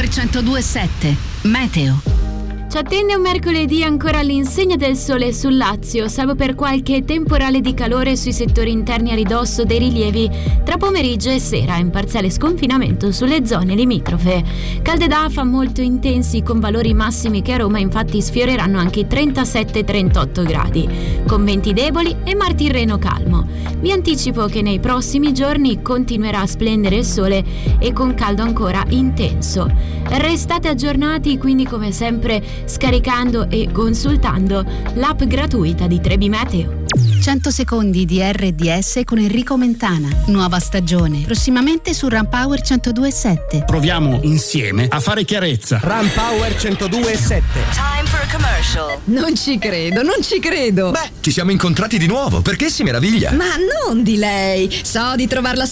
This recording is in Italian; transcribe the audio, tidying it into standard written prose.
Power 102.7 Meteo. Ci attende un mercoledì ancora all'insegna del sole sul Lazio, salvo per qualche temporale di calore sui settori interni a ridosso dei rilievi tra pomeriggio e sera, in parziale sconfinamento sulle zone limitrofe. Calde d'afa molto intensi con valori massimi che a Roma infatti sfioreranno anche i 37-38 gradi, con venti deboli e mar Tirreno calmo. Vi anticipo che nei prossimi giorni continuerà a splendere il sole e con caldo ancora intenso. Restate aggiornati quindi come sempre scaricando e consultando l'app gratuita di Trebi Meteo. 100 secondi di RDS con Enrico Mentana. Nuova stagione. Prossimamente su Ram Power 102.7. Proviamo insieme a fare chiarezza. Ram Power 102.7. Time for a commercial. Non ci credo. Beh, ci siamo incontrati di nuovo, perché si meraviglia? Ma non di lei. So di trovarla